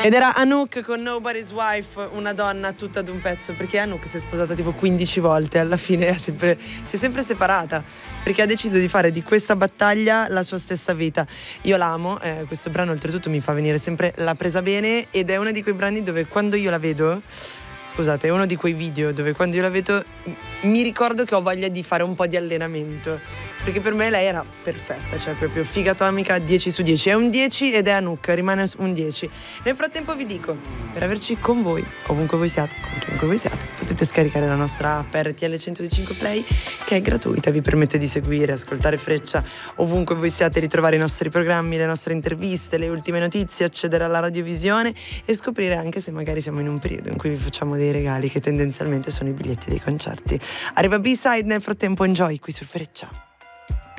Ed era Anouk con Nobody's Wife, una donna tutta ad un pezzo, perché Anouk si è sposata tipo 15 volte, alla fine si è sempre separata, perché ha deciso di fare di questa battaglia la sua stessa vita. Io l'amo, questo brano oltretutto mi fa venire sempre la presa bene, ed è uno di quei brani dove quando io la vedo, scusate, è uno di quei video dove quando io la vedo mi ricordo che ho voglia di fare un po' di allenamento, perché per me lei era perfetta, cioè proprio figa atomica, 10 su 10. È un 10 ed è Anouk, rimane un 10. Nel frattempo vi dico, per averci con voi, ovunque voi siate, con chiunque voi siate, potete scaricare la nostra app RTL 105 Play, che è gratuita, vi permette di seguire, ascoltare Freccia ovunque voi siate, ritrovare i nostri programmi, le nostre interviste, le ultime notizie, accedere alla radiovisione e scoprire anche se magari siamo in un periodo in cui vi facciamo dei regali che tendenzialmente sono i biglietti dei concerti. Arriva B-Side, nel frattempo enjoy qui su Freccia.